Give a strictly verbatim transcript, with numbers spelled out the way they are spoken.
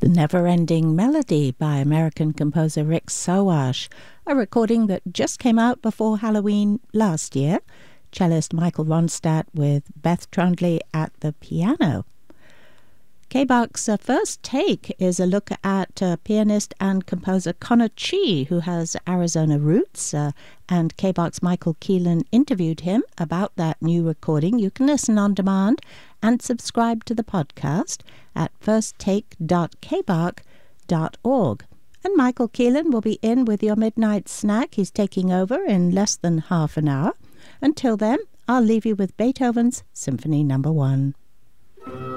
The Never-Ending Melody by American composer Rick Sowash, a recording that just came out before Halloween last year. Cellist Michael Ronstadt with Beth Trundley at the piano. K-Buck's uh, first take is a look at uh, pianist and composer Connor Chee, who has Arizona roots, uh, and K-Buck's Michael Keelan interviewed him about that new recording. You can listen on demand and subscribe to the podcast at first take dot k buck dot org. And Michael Keelan will be in with your midnight snack. He's taking over in less than half an hour. Until then, I'll leave you with Beethoven's Symphony Number One.